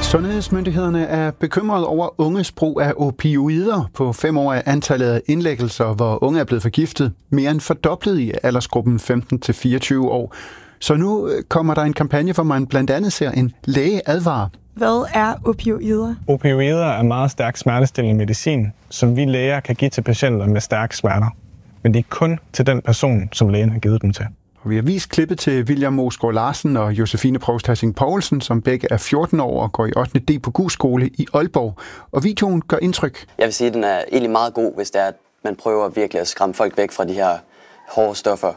Sundhedsmyndighederne er bekymret over unges brug af opioider. På 5 år er antallet af indlæggelser, hvor unge er blevet forgiftet, mere end fordoblet i aldersgruppen 15-24 år. Så nu kommer der en kampagne, hvor man blandt andet ser en læge advare. Hvad er opioider? Opioider er meget stærk smertestillende medicin, som vi læger kan give til patienter med stærke smerter. Men det er kun til den person, som lægen har givet dem til. Og vi har vist klippet til William Mosgaard Larsen og Josefine Provst Hassing Poulsen, som begge er 14 år og går i 8. D på Gug skole i Aalborg. Og videoen gør indtryk. Jeg vil sige, at den er egentlig meget god, hvis det er, at man prøver virkelig at skræmme folk væk fra de her hårde stoffer.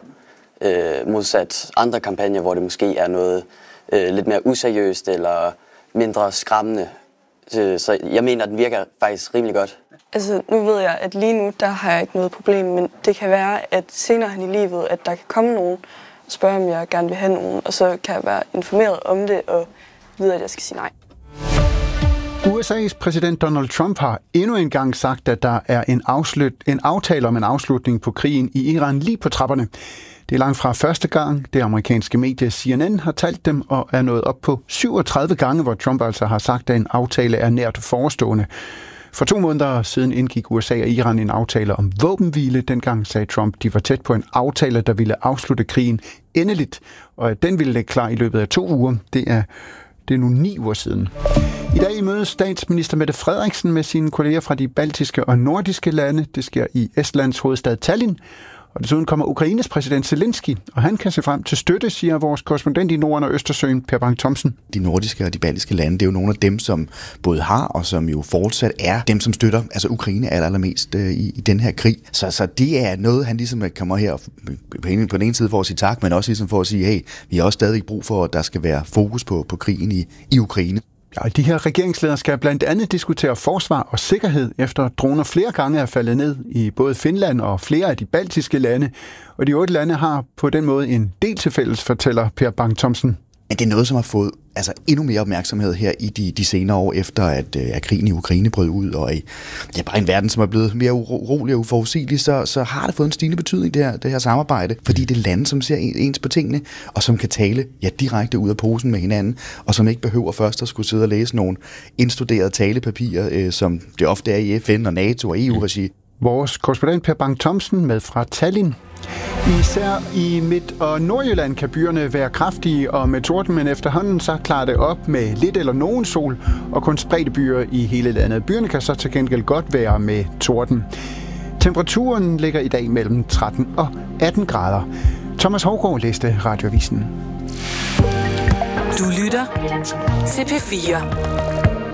Modsat andre kampagner, hvor det måske er noget lidt mere useriøst eller mindre skræmmende. Så jeg mener, at den virker faktisk rimelig godt. Altså, nu ved jeg, at lige nu, der har jeg ikke noget problem, men det kan være, at senere hen i livet, at der kan komme nogen og spørge, om jeg gerne vil have nogen, og så kan jeg være informeret om det og vide, at jeg skal sige nej. USA's præsident Donald Trump har endnu en gang sagt, at der er en aftale om en afslutning på krigen i Iran lige på trapperne. Det er langt fra første gang, det amerikanske medie CNN har talt dem, og er nået op på 37 gange, hvor Trump altså har sagt, at en aftale er nært forestående. For 2 måneder siden indgik USA og Iran en aftale om våbenhvile. Dengang sagde Trump, de var tæt på en aftale, der ville afslutte krigen endeligt, og at den ville ligge klar i løbet af 2 uger. Det er nu 9 uger siden. I dag mødes statsminister Mette Frederiksen med sine kolleger fra de baltiske og nordiske lande. Det sker i Estlands hovedstad Tallinn. Og desuden kommer Ukraines præsident Zelensky, og han kan se frem til støtte, siger vores korrespondent i Norden og Østersøen, Per Bang-Thomsen. De nordiske og de baltiske lande, det er jo nogle af dem, som både har og som jo fortsat er dem, som støtter altså Ukraine allermest i den her krig. Så det er noget, han ligesom kommer her på den ene side for at sige tak, men også ligesom for at sige, hey, vi har også stadig brug for, at der skal være fokus på krigen i Ukraine. Ja, de her regeringsledere skal blandt andet diskutere forsvar og sikkerhed, efter droner flere gange er faldet ned i både Finland og flere af de baltiske lande. Og de 8 lande har på den måde en del til fælles, fortæller Per Bang-Thomsen. Men det er noget, som har fået endnu mere opmærksomhed her i de senere år, efter at krigen i Ukraine brød ud, og bare en verden, som er blevet mere urolig og uforudsigelig, så har det fået en stigende betydning, det her samarbejde, fordi det er lande, som ser ens på tingene, og som kan tale direkte ud af posen med hinanden, og som ikke behøver først at skulle sidde og læse nogle indstuderede talepapirer, som det ofte er i FN og NATO og EU-regi. Vores korrespondent Per Bang-Thomsen med fra Tallinn. Især i Midt- og Nordjylland kan byerne være kraftige og med torden, men efterhånden så klarer det op med lidt eller nogen sol og kun spredte byer i hele landet. Byerne kan så til gengæld godt være med torden. Temperaturen ligger i dag mellem 13 og 18 grader. Thomas Hougaard læste Radioavisen. Du lytter til P4.